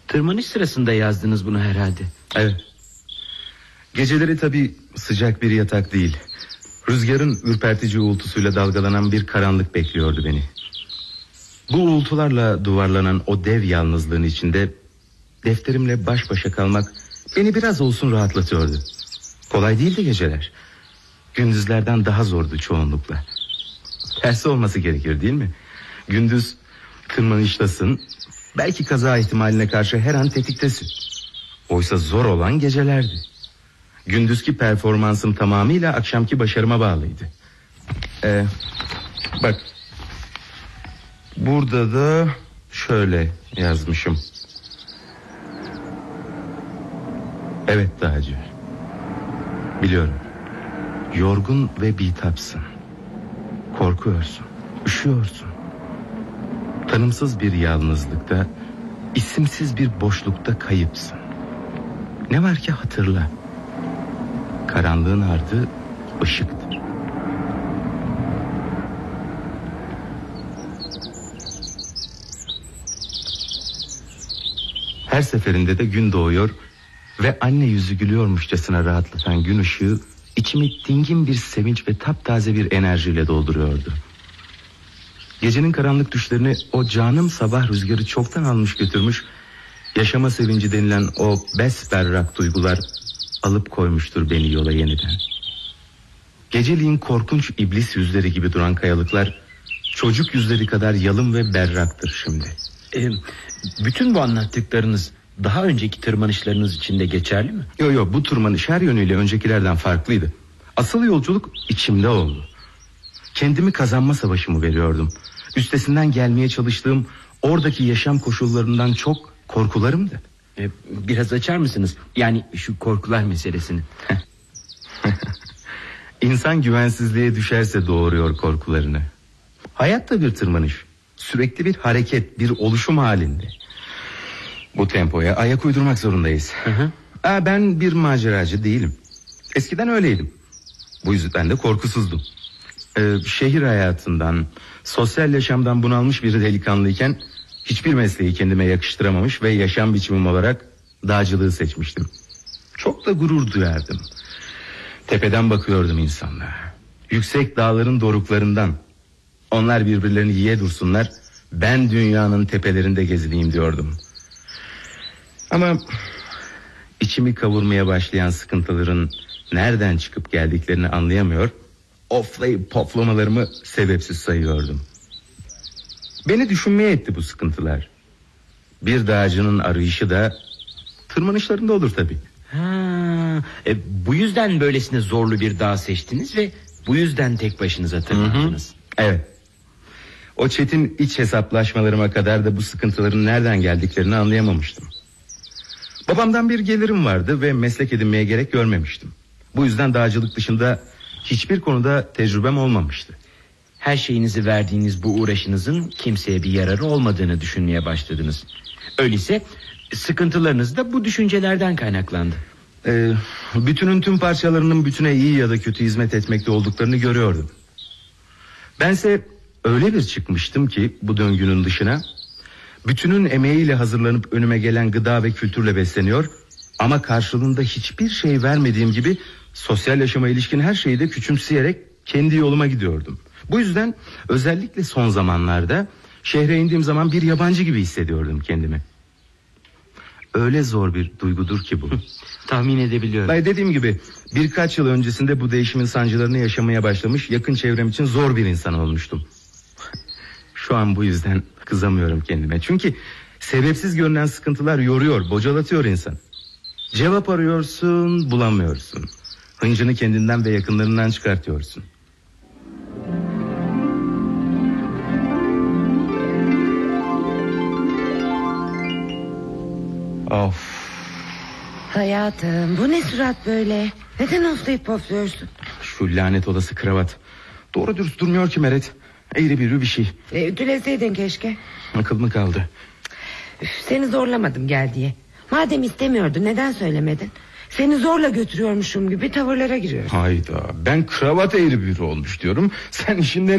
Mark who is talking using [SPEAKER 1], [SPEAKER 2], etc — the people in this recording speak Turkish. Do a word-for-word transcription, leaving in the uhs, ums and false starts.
[SPEAKER 1] Tırmanış sırasında yazdınız bunu herhalde.
[SPEAKER 2] Evet. Geceleri tabii sıcak bir yatak değil, rüzgarın ürpertici uğultusuyla dalgalanan bir karanlık bekliyordu beni. Bu uğultularla duvarlanan o dev yalnızlığın içinde defterimle baş başa kalmak beni biraz olsun rahatlatıyordu. Kolay değildi geceler. Gündüzlerden daha zordu çoğunlukla. Tersi olması gerekir değil mi? Gündüz tırmanıştasın, belki kaza ihtimaline karşı her an tetiktesin. Oysa zor olan gecelerdi. Gündüzki performansım tamamıyla akşamki başarıma bağlıydı. Ee, bak, burada da şöyle yazmışım. Evet Dağcı, biliyorum, yorgun ve bitapsın. Korkuyorsun, üşüyorsun. Tanımsız bir yalnızlıkta, isimsiz bir boşlukta kayıpsın. Ne var ki hatırla, karanlığın ardı ışıktır. Her seferinde de gün doğuyor ve anne yüzü gülüyormuşçasına rahatlatan gün ışığı içimi dingin bir sevinç ve taptaze bir enerjiyle dolduruyordu. Gecenin karanlık düşlerini o canım sabah rüzgarı çoktan almış götürmüş, yaşama sevinci denilen o besberrak duygular alıp koymuştur beni yola yeniden. Geceliğin korkunç iblis yüzleri gibi duran kayalıklar çocuk yüzleri kadar yalın ve berraktır şimdi.
[SPEAKER 1] Ee, bütün bu anlattıklarınız daha önceki tırmanışlarınız için de geçerli mi?
[SPEAKER 2] Yok yok, bu tırmanış her yönüyle öncekilerden farklıydı. Asıl yolculuk içimde oldu. Kendimi kazanma savaşımı veriyordum. Üstesinden gelmeye çalıştığım oradaki yaşam koşullarından çok korkularımdı.
[SPEAKER 1] Ee, biraz açar mısınız? Yani şu korkular meselesini.
[SPEAKER 2] İnsan güvensizliğe düşerse doğuruyor korkularını. Hayat da bir tırmanış. Sürekli bir hareket, bir oluşum halinde. Bu tempoya ayak uydurmak zorundayız. Hı hı. Aa, ben bir maceracı değilim. Eskiden öyleydim. Bu yüzden de korkusuzdum. Ee, şehir hayatından, sosyal yaşamdan bunalmış bir delikanlıyken hiçbir mesleği kendime yakıştıramamış ve yaşam biçimim olarak dağcılığı seçmiştim. Çok da gurur duyardım. Tepeden bakıyordum insanlara. Yüksek dağların doruklarından. Onlar birbirlerini yiye dursunlar, ben dünyanın tepelerinde gezineyim diyordum. Ama içimi kavurmaya başlayan sıkıntıların nereden çıkıp geldiklerini anlayamıyor, oflayıp poflamalarımı sebepsiz sayıyordum. Beni düşünmeye etti bu sıkıntılar. Bir dağcının arayışı da tırmanışlarında olur tabii.
[SPEAKER 1] Ha, e, bu yüzden böylesine zorlu bir dağ seçtiniz ve bu yüzden tek başınıza tırmandınız.
[SPEAKER 2] Hı hı. Evet. O çetin iç hesaplaşmalarıma kadar da bu sıkıntıların nereden geldiklerini anlayamamıştım. Babamdan bir gelirim vardı ve meslek edinmeye gerek görmemiştim. Bu yüzden dağcılık dışında hiçbir konuda tecrübem olmamıştı.
[SPEAKER 1] Her şeyinizi verdiğiniz bu uğraşınızın kimseye bir yararı olmadığını düşünmeye başladınız. Öyleyse sıkıntılarınız da bu düşüncelerden kaynaklandı.
[SPEAKER 2] Ee, bütünün tüm parçalarının bütüne iyi ya da kötü hizmet etmekte olduklarını görüyordum. Bense öyle bir çıkmıştım ki bu döngünün dışına, bütünün emeğiyle hazırlanıp önüme gelen gıda ve kültürle besleniyor, ama karşılığında hiçbir şey vermediğim gibi sosyal yaşama ilişkin her şeyi de küçümseyerek kendi yoluma gidiyordum. Bu yüzden özellikle son zamanlarda şehre indiğim zaman bir yabancı gibi hissediyordum kendimi. Öyle zor bir duygudur ki bu.
[SPEAKER 1] Tahmin edebiliyorum.
[SPEAKER 2] Bay, dediğim gibi birkaç yıl öncesinde bu değişimin sancılarını yaşamaya başlamış, yakın çevrem için zor bir insan olmuştum. Şu an bu yüzden kızamıyorum kendime. Çünkü sebepsiz görünen sıkıntılar yoruyor, bocalatıyor insan. Cevap arıyorsun, bulamıyorsun. Hıncını kendinden ve yakınlarından çıkartıyorsun. Of.
[SPEAKER 3] Hayatım, bu ne surat böyle? Neden oflayıp pofluyorsun?
[SPEAKER 2] Şu lanet olası kravat. Doğru dürüst durmuyor ki Meret. Eğri büğrü bir şey.
[SPEAKER 3] E, ütüleseydin keşke.
[SPEAKER 2] Akıl mı kaldı?
[SPEAKER 3] Üf, seni zorlamadım gel diye. Madem istemiyordun neden söylemedin? Seni zorla götürüyormuşum gibi tavırlara giriyorsun.
[SPEAKER 2] Hayda, ben kravat eğri büğrü olmuş diyorum. Sen işin